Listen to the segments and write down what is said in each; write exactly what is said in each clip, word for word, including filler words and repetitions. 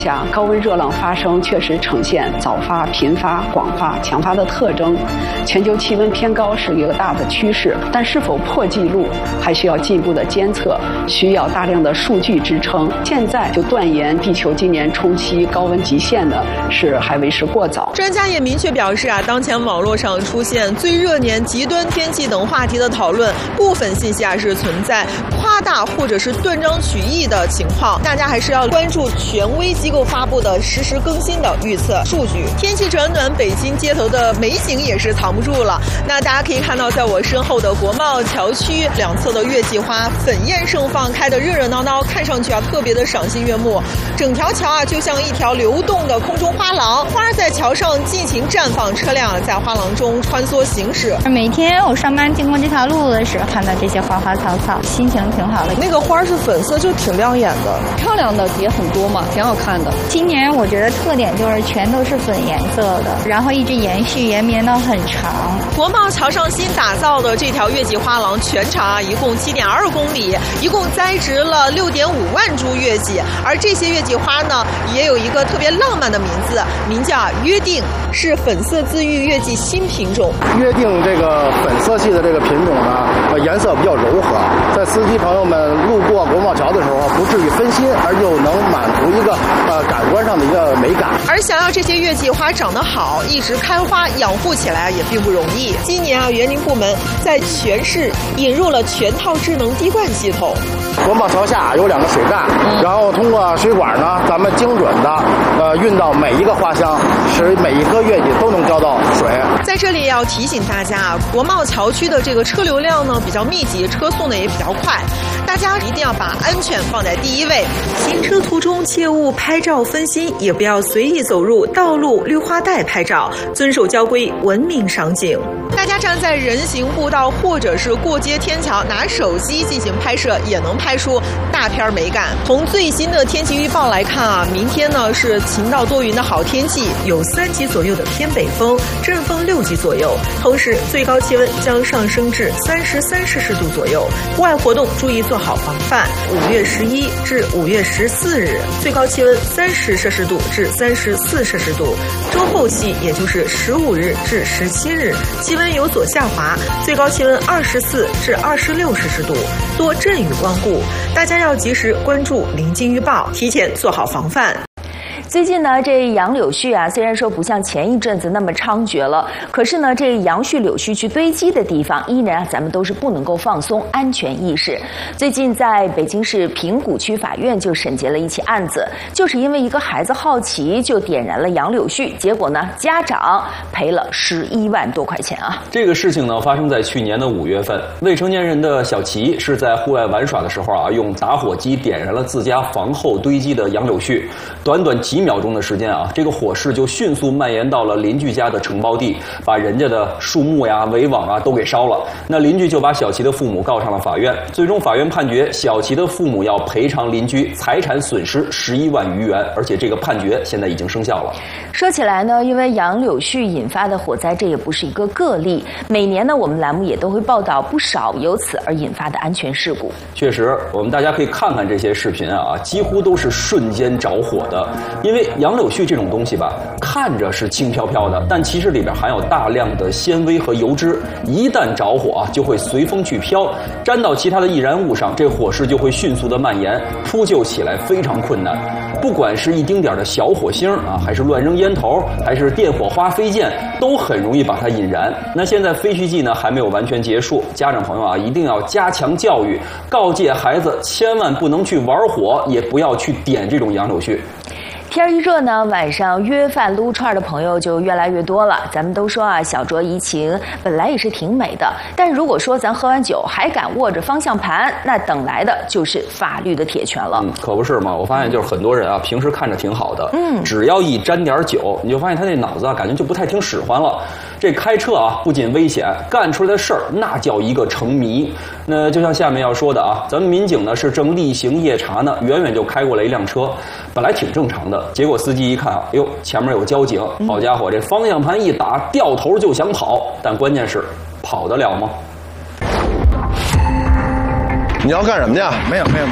下高温热浪发生确实呈现早发、频发、广发、强发的特征，全球气温偏高是一个大的趋势，但是否破纪录还需要进一步的监测，需要大量的数据支撑。现在就断言地球今年冲击高温极限呢，是还为时过早。 专家也明确表示啊，当前网络上出现最热年、极端天气等话题的讨论，部分信息啊是存在夸大或者是断章取义的情况，大家还是要关注权威机构发布的实时更新的预测数据。天气转暖，北京街头的美景也是藏不住了。那大家可以看到，在我身后的国贸桥区两侧的月季花粉艳盛放，开得热热闹闹，看上去啊特别的赏心悦目。整条桥啊就像一条流动的空中花廊，花在桥上尽情绽放，车辆在花廊中穿梭行驶。 每天我上班经过这条路的时候，看到这些花花草草，心情挺好的。 那个花是粉色，就挺亮眼的， 漂亮的也很多嘛，挺好看的。 今年我觉得特点就是全都是粉颜色的，然后一直延续延绵到很长。 国贸桥上新打造的这条月季花廊全长啊一共七点二公里，一共栽植了六点五万株月季，而这些月季花呢也有一个特别浪漫的名字，名叫约定，是粉色自愈月季新品种。 约定这个粉色系的这个品种呢，呃，颜色比较柔和，在司机朋友们路过国贸桥的时候，不至于分心，而又能满足一个呃感官上的一个美感。 而想要这些月季花长得好，一直开花养护起来也并不容易。今年啊，园林部门在全市引入了全套智能滴灌系统。 国贸桥下有两个水站，然后通过水管呢，咱们精准的呃运到每一个花箱，使每一颗月季都能浇到水。 在这里要提醒大家啊，国贸桥区的这个车流量呢比较密集，车速呢也比较快，大家一定要把安全放在第一位。行车途中切勿拍照分心，也不要随意走入道路绿化带拍照，遵守交规，文明赏景。大家站在人行步道或者是过街天桥，拿手机进行拍摄，也能拍出大片美感。从最新的天气预报来看啊，明天呢是晴到多云的好天气，有三级左右的偏北风，阵风六级左右，同时最高气温将上升至三十三摄氏度左右。户外活动注意做好防范。五月十一至五月十四日，最高气温三十摄氏度至三十四摄氏度。周后期，也就是十五日至十七日，气温有所下滑，最高气温二十四至二十六摄氏度，多阵雨光顾。大家要及时关注临近预报，提前做好防范。 最近呢，这杨柳絮啊，虽然说不像前一阵子那么猖獗了，可是呢，这杨絮、柳絮去堆积的地方，依然啊，咱们都是不能够放松安全意识。最近在北京市平谷区法院就审结了一起案子，就是因为一个孩子好奇就点燃了杨柳絮，结果呢，家长赔了十一万多块钱啊。 这个事情呢，发生在去年的五月份，未成年人的小齐是在户外玩耍的时候啊，用打火机点燃了自家房后堆积的杨柳絮，短短几秒钟的时间啊，这个火势就迅速蔓延到了邻居家的承包地，把人家的树木呀、围网啊都给烧了。那邻居就把小齐的父母告上了法院，最终法院判决小齐的父母要赔偿邻居财产损失十一万余元，而且这个判决现在已经生效了。 说起来呢，因为杨柳絮引发的火灾，这也不是一个个例，每年呢，我们栏目也都会报道不少由此而引发的安全事故。 确实，我们大家可以看看这些视频啊，几乎都是瞬间着火的。因为杨柳絮这种东西吧，看着是轻飘飘的，但其实里边含有大量的纤维和油脂，一旦着火啊，就会随风去飘，沾到其他的易燃物上，这火势就会迅速的蔓延，扑救起来非常困难。不管是一丁点的小火星啊，还是乱扔烟头，还是电火花飞溅，都很容易把它引燃。那现在废墟季呢还没有完全结束，家长朋友啊一定要加强教育，告诫孩子千万不能去玩火，也不要去点这种杨柳絮。 天一热呢，晚上约饭撸串的朋友就越来越多了。咱们都说啊，小酌怡情本来也是挺美的，但如果说咱喝完酒还敢握着方向盘，那等来的就是法律的铁拳了。 嗯，可不是嘛！我发现就是很多人啊，平时看着挺好的，嗯，只要一沾点酒，你就发现他那脑子啊，感觉就不太听使唤了。这开车啊，不仅危险，干出来的事儿那叫一个成谜。那就像下面要说的啊，咱们民警呢是正例行夜查呢，远远就开过来一辆车，本来挺正常的。结果司机一看啊，哟，前面有交警，好家伙，这方向盘一打，掉头就想跑，但关键是跑得了吗？ 你要干什么去？ 没有没有没有没有，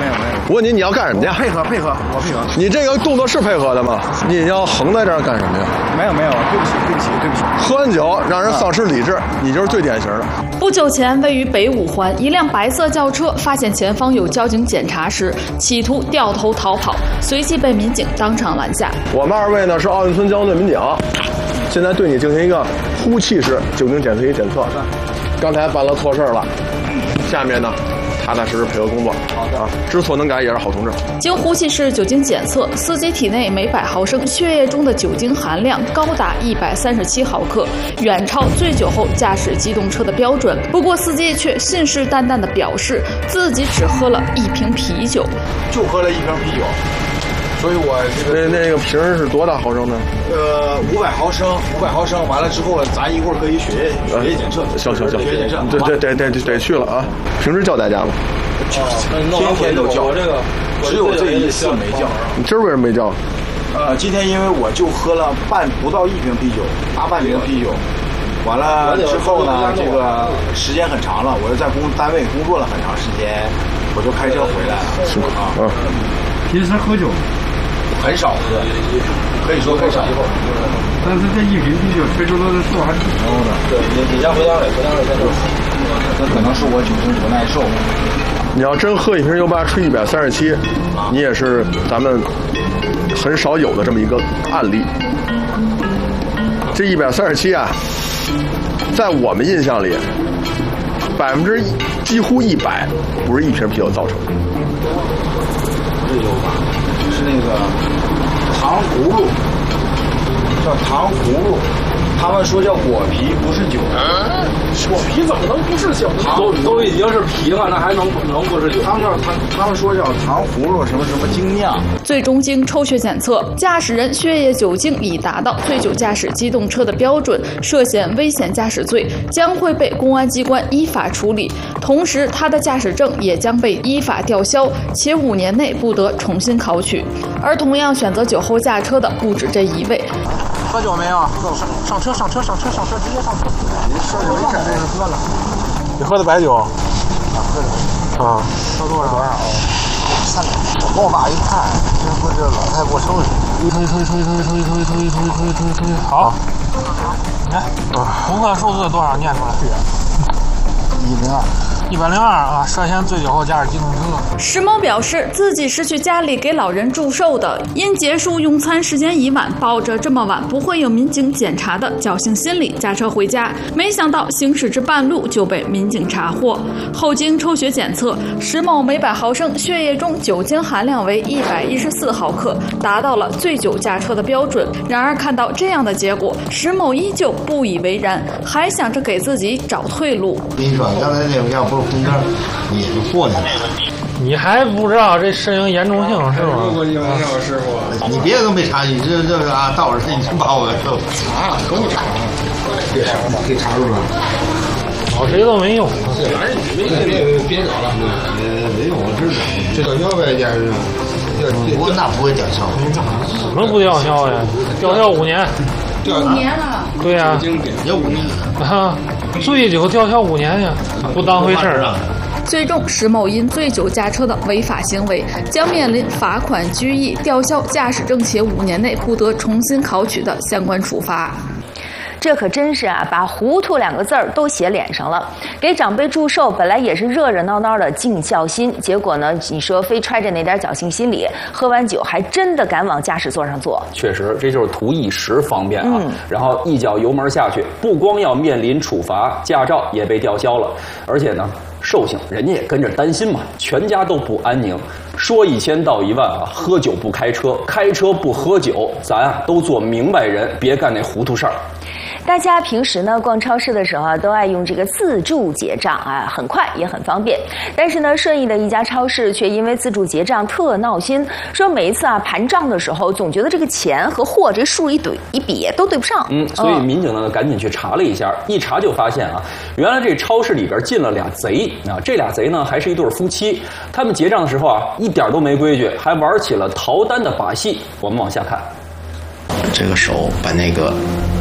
我问你，你要干什么去？ 配合配合，我配合。 你这个动作是配合的吗？你要横在这儿干什么呀？ 没有没有，对不起对不起对不起。 喝完酒让人丧失理智，你就是最典型的。 不久前，位于北五环一辆白色轿车发现前方有交警检查时，企图掉头逃跑，随即被民警当场拦下。 我们二位呢是奥运村交通队民警，现在对你进行一个呼气式酒精检测仪检测。刚才办了错事了，下面呢踏踏实实配合工作。好的啊，知错能改也是好同志。 经呼气式酒精检测，司机体内每百毫升血液中的酒精含量高达一百三十七毫克，远超醉酒后驾驶机动车的标准。不过司机却信誓旦旦地表示自己只喝了一瓶啤酒， 就喝了一瓶啤酒。所以我这个那那个瓶是多大毫升呢？ 呃，五百毫升，五百毫升。完了之后，咱一会儿可以血液血液检测。 行行行， 血液检测。 对对对对对，得去了啊！平时叫大家吗？ 天天都叫，这个只有这一次没叫。 你今儿为什么没叫？ 呃，今天因为我就喝了半不到一瓶啤酒，大半瓶啤酒。完了之后呢，这个时间很长了，我又在工单位工作了很长时间，我就开车回来了。 辛苦啊！ 平时喝酒。 很少喝，可以说很少。 但是这一瓶啤酒吹出来的数还是挺高的。 对，你你先回家里，回家里再说。这可能是我酒精不耐受。 你要真喝一瓶优八吹一百三十七，你也是咱们很少有的这么一个案例。这一百三十七啊，在我们印象里，百分之几乎一百不是一瓶啤酒造成的。 这有吧？是那个糖葫芦，叫糖葫芦，他们说叫果皮，不是酒。 啊、果皮怎么能不是酒？都都已经是皮了，那还能能不是酒？ 他们叫他他们说叫糖葫芦什么什么精酿。 最终经抽血检测，驾驶人血液酒精已达到醉酒驾驶机动车的标准，涉嫌危险驾驶罪，将会被公安机关依法处理。同时，他的驾驶证也将被依法吊销，且五年内不得重新考取。而同样选择酒后驾车的不止这一位。 喝酒没有？上车，上车，上车，上车，直接上车。你上就没事，这是喝了。 你喝的白酒？啊， 喝的。 啊，喝多少？多少？ 三两。我往哪一看，这不这老太给我收拾。 一抽一抽一抽一抽一抽一抽一抽一抽一抽一抽一抽一抽。好。你看，红色数字多少？念出来。 一零二。 一百零二啊！涉嫌醉酒后驾驶机动车。 石某表示，自己是去家里给老人祝寿的，因结束用餐时间已晚，抱着这么晚不会有民警检查的侥幸心理，驾车回家。没想到行驶至半路就被民警查获。后经抽血检测，石某每百毫升血液中酒精含量为一百一十四毫克，达到了醉酒驾车的标准。然而看到这样的结果，石某依旧不以为然，还想着给自己找退路。 跟你说，刚才那个要不是红灯，你就过去了。 你还不知道这事情严重性是吗？ 如果你问我师傅，你别的都没查，你这这个啊，到时候你真把我给查，都查了，别查了，可以查出来。 找谁都没用。 别别别找了，呃，没用，我知道。这吊销呗，家是。我那不会吊销。 怎么不吊销呀？吊销五年。 五年了。 对呀、啊， 也五年。 啊，醉酒吊销五年呀，不当回事儿啊。 最终，石某因醉酒驾车的违法行为，将面临罚款、拘役、吊销驾驶证且五年内不得重新考取的相关处罚。 这可真是啊，把糊涂两个字儿都写脸上了。给长辈祝寿本来也是热热闹闹的尽孝心，结果呢，你说非揣着那点侥幸心理，喝完酒还真的敢往驾驶座上坐。 确实，这就是图一时方便啊。嗯、然后一脚油门下去，不光要面临处罚，驾照也被吊销了，而且呢，寿星人家也跟着担心嘛，全家都不安宁。说一千道一万啊，喝酒不开车，开车不喝酒，咱啊都做明白人，别干那糊涂事儿。 大家平时呢逛超市的时候啊，都爱用这个自助结账啊，很快也很方便。但是呢，顺义的一家超市却因为自助结账特闹心，说每一次啊盘账的时候，总觉得这个钱和货这数一怼一比都对不上。 嗯，所以民警呢赶紧去查了一下，一查就发现啊，原来这超市里边进了俩贼啊，这俩贼呢还是一对夫妻，他们结账的时候啊一点都没规矩，还玩起了逃单的把戏。我们往下看， 这个手把那个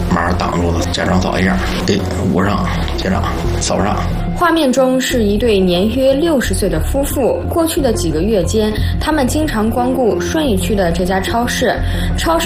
马上挡住了，家长扫一下，哎，捂上，家长扫上。 画面中是一对年约六十岁的夫妇。过去的几个月间，他们经常光顾顺义区的这家超市。超市